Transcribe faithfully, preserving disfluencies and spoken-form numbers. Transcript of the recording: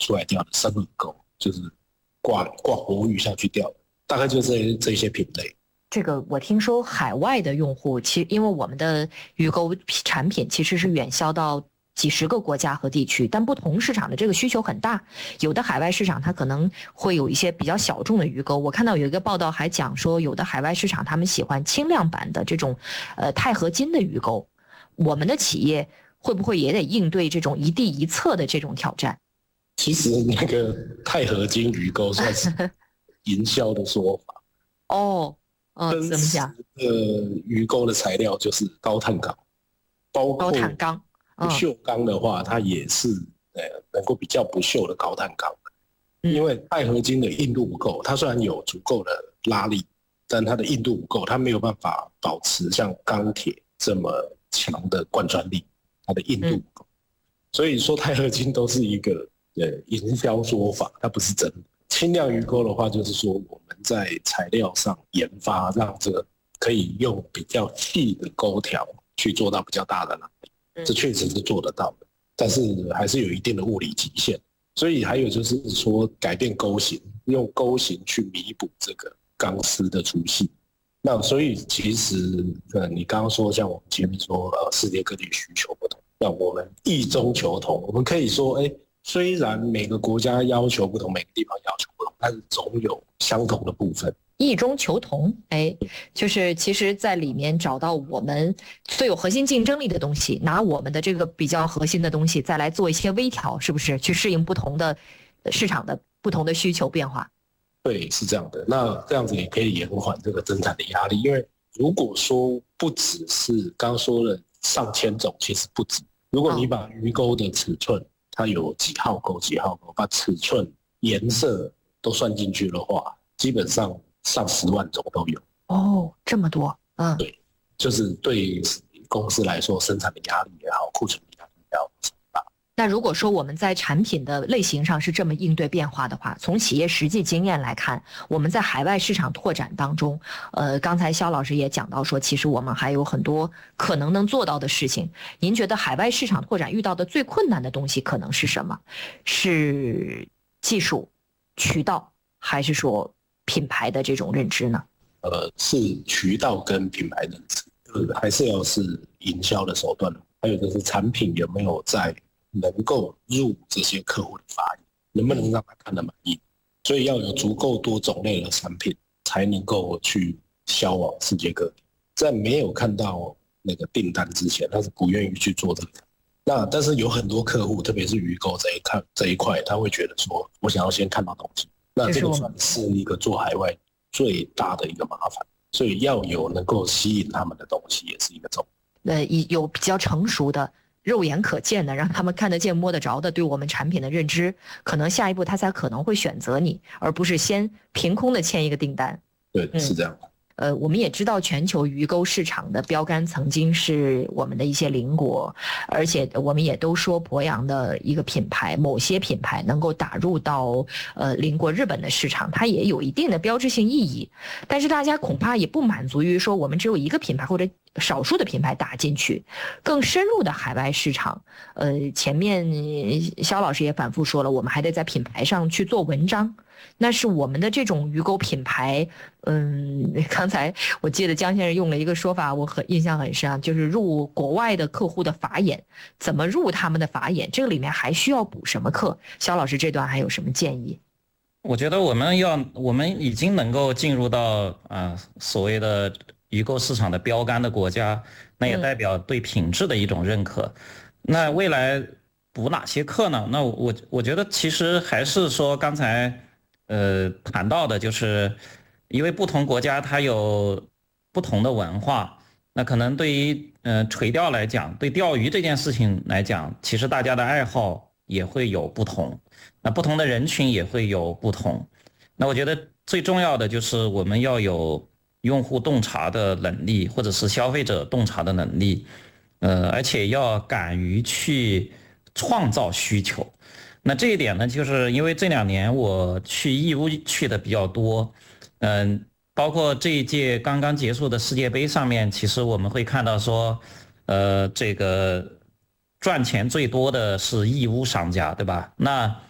出来钓的生鱼钩，就是挂挂活鱼下去钓的，大概就这这些品类。 这个我听说海外的用户，其实因为我们的鱼钩产品其实是远销到几十个国家和地区，但不同市场的这个需求很大，有的海外市场它可能会有一些比较小众的鱼钩。我看到有一个报道还讲说，有的海外市场他们喜欢轻量版的这种呃钛合金的鱼钩，我们的企业会不会也得应对这种一地一侧的这种挑战？ 其实那个钛合金鱼钩算是营销的说法哦。嗯，怎么讲？ 呃，鱼钩的材料就是高碳钢，包括高碳钢。 不锈钢的话，它也是呃能够比较不锈的高碳钢的，因为钛合金的硬度不够，它虽然有足够的拉力，但它的硬度不够，它没有办法保持像钢铁这么强的贯穿力，它的硬度不够，所以说钛合金都是一个呃营销说法，它不是真的。轻量鱼钩的话，就是说我们在材料上研发，让这个可以用比较细的钩条去做到比较大的拉力，这确实是做得到的，但是还是有一定的物理极限。所以还有就是说改变钩型，用钩型去弥补这个钢丝的粗细。那所以其实呃，你刚刚说像我们前面说呃，世界各地需求不同，那我们异中求同，我们可以说哎。虽然每个国家要求不同，每个地方要求不同，但是总有相同的部分。 异中求同，哎，就是其实在里面找到我们最有核心竞争力的东西，拿我们的这个比较核心的东西再来做一些微调，是不是？去适应不同的市场的不同的需求变化。 对，是这样的。那这样子也可以延缓这个增产的压力，因为如果说不只是刚刚说了上千种，其实不止。如果你把鱼钩的尺寸，它有几号钩几号钩，把尺寸颜色都算进去的话，基本上上十万种都有。 哦，这么多。嗯， 对，就是对公司来说生产的压力也好，库存的压力也好。 那如果说我们在产品的类型上是这么应对变化的话，从企业实际经验来看，我们在海外市场拓展当中，呃，刚才肖老师也讲到说，其实我们还有很多可能能做到的事情。您觉得海外市场拓展遇到的最困难的东西可能是什么？是技术、渠道，还是说品牌的这种认知呢？ 呃，是渠道跟品牌认知，呃，还是要是营销的手段，还有就是产品有没有在能够入这些客户的法眼，能不能让他看得满意？所以要有足够多种类的产品，才能够去销往世界各地。在没有看到那个订单之前，他是不愿意去做这个。那但是有很多客户，特别是鱼钩这一块这一块，他会觉得说，我想要先看到东西。那这个算是一个做海外最大的一个麻烦，所以要有能够吸引他们的东西，也是一个重点。 呃，有比较成熟的。肉眼可见的，让他们看得见摸得着的对我们产品的认知，可能下一步他才可能会选择你，而不是先凭空的签一个订单。 对，是这样的。 呃，我们也知道全球鱼钩市场的标杆曾经是我们的一些邻国，而且我们也都说博洋的一个品牌，某些品牌能够打入到呃邻国日本的市场，它也有一定的标志性意义。但是大家恐怕也不满足于说我们只有一个品牌或者少数的品牌打进去，更深入的海外市场。呃，前面肖老师也反复说了，我们还得在品牌上去做文章。那是我们的这种鱼钩品牌，嗯，刚才我记得江先生用了一个说法，我很印象很深啊，就是入国外的客户的法眼，怎么入他们的法眼？这个里面还需要补什么课？肖老师这段还有什么建议？ 我觉得我们要，我们已经能够进入到啊、呃、所谓的鱼钩市场的标杆的国家，那也代表对品质的一种认可。嗯、那未来补哪些课呢？那我我觉得其实还是说刚才。呃，谈到的就是，因为不同国家它有不同的文化，那可能对于呃垂钓来讲，对钓鱼这件事情来讲，其实大家的爱好也会有不同，那不同的人群也会有不同。那我觉得最重要的就是我们要有用户洞察的能力，或者是消费者洞察的能力，呃，而且要敢于去创造需求。那这一点呢，就是因为这两年我去义乌去的比较多，嗯，包括这一届刚刚结束的世界杯上面，其实我们会看到说，呃，这个赚钱最多的是义乌商家，对吧？那